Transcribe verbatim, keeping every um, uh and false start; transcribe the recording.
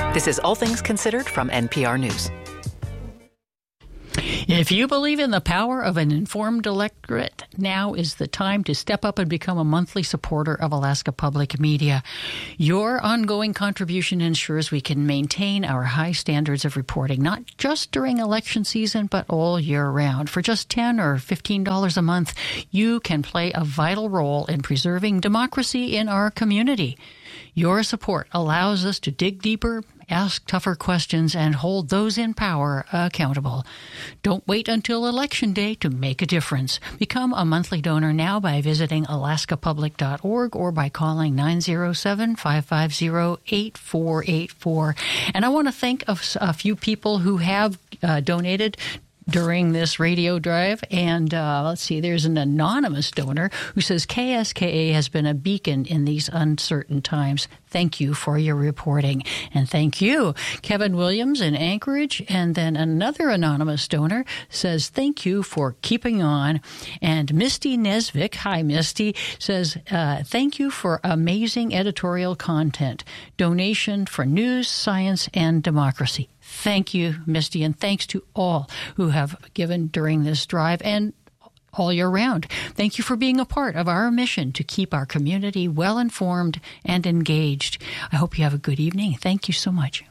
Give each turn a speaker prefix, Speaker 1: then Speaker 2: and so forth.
Speaker 1: This is All Things Considered from N P R News.
Speaker 2: If you believe in the power of an informed electorate, now is the time to step up and become a monthly supporter of Alaska Public Media. Your ongoing contribution ensures we can maintain our high standards of reporting, not just during election season, but all year round. For just ten dollars or fifteen dollars a month, you can play a vital role in preserving democracy in our community. Your support allows us to dig deeper, ask tougher questions, and hold those in power accountable. Don't wait until Election Day to make a difference. Become a monthly donor now by visiting alaska public dot org or by calling nine zero seven, five five zero, eight four eight four. And I want to thank a, a few people who have uh, donated during this radio drive. And uh, let's see, there's an anonymous donor who says K S K A has been a beacon in these uncertain times. Thank you for your reporting. And thank you, Kevin Williams in Anchorage. And then another anonymous donor says, thank you for keeping on. And Misty Nesvik, hi Misty, says, uh, thank you for amazing editorial content, donation for news, science, and democracy. Thank you, Misty, and thanks to all who have given during this drive and all year round. Thank you for being a part of our mission to keep our community well-informed and engaged. I hope you have a good evening. Thank you so much.